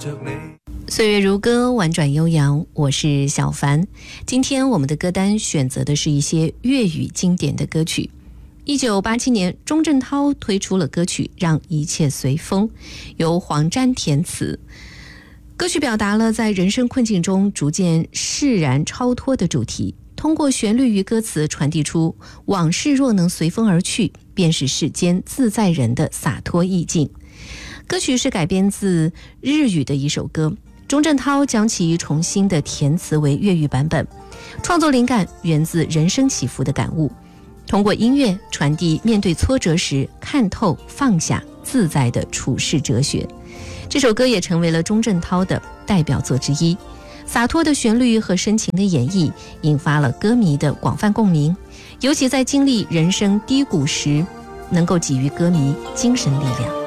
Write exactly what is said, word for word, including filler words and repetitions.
着你。 岁月如歌，婉转悠扬，我是小凡。今天我们的歌单选择的是一些粤语经典的歌曲。一九八七年，钟镇涛推出了歌曲《让一切随风》，由黄沾填词。歌曲表达了在人生困境中逐渐释然超脱的主题，通过旋律与歌词传递出往事若能随风而去，便是世间自在人的洒脱意境。歌曲是改编自日语的一首歌，钟镇涛将其重新的填词为粤语版本，创作灵感源自人生起伏的感悟，通过音乐传递面对挫折时看透放下自在的处世哲学。这首歌也成为了钟镇涛的代表作之一，洒脱的旋律和深情的演绎引发了歌迷的广泛共鸣，尤其在经历人生低谷时能够给予歌迷精神力量。